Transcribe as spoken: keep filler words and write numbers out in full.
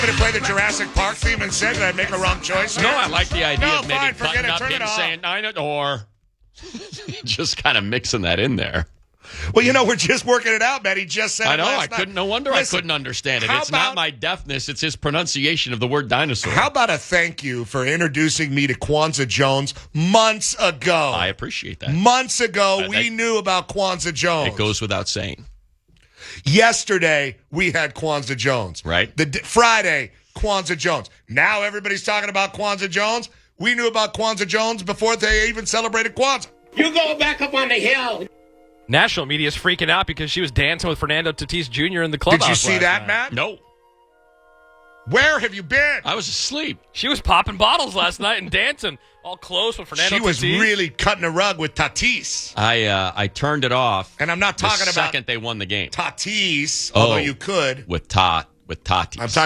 going to play the Jurassic Park theme instead? Did I make a wrong choice here? No, I like the idea no, of maybe fine, cutting up Turn him it off. saying nine or just kind of mixing that in there. Well, you know, we're just working it out, man. He just said I it know. I last night. couldn't. No wonder Listen, I couldn't understand it. how It's about- not my deafness. It's his pronunciation of the word dinosaur. How about a thank you for introducing me to Kwanzaa Jones months ago? I appreciate that. Months ago, Uh, we that- knew about Kwanzaa Jones. It goes without saying. Yesterday, we had Kwanzaa Jones. Right. The d- Friday, Kwanzaa Jones. Now everybody's talking about Kwanzaa Jones. We knew about Kwanzaa Jones before they even celebrated Kwanzaa. You go back up on the hill. National media is freaking out because she was dancing with Fernando Tatis Junior in the clubhouse. Did you see last that, night. Matt? No. Where have you been? I was asleep. She was popping bottles last night and dancing all close with Fernando She was Tatis. really cutting a rug with Tatis. I uh, I turned it off. And I'm not the talking about second they won the game. Tatis, Oh. although you could. With Ta with Tatis. I'm talking